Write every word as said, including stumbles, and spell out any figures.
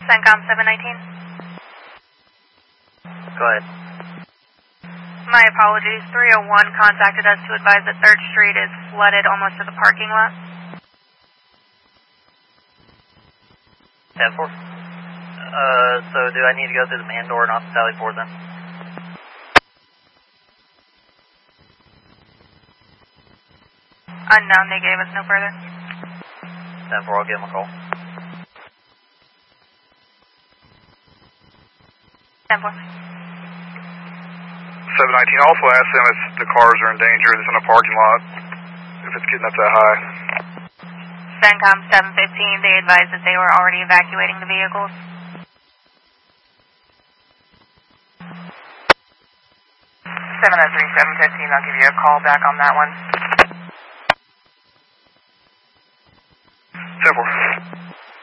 CENTCOM seven nineteen. Go ahead. My apologies. three oh one contacted us to advise that third Street is flooded almost to the parking lot. ten four. Uh, so do I need to go through the man door, not the Sally Port then? Unknown, they gave us no further. ten four, I'll give them a call. ten four. seven nineteen, also ask them if the cars are in danger, it's in a parking lot, if it's getting up that high. CENTCOM seven fifteen, they advised that they were already evacuating the vehicles. seven oh three, seven fifteen, I'll give you a call back on that one. ten four.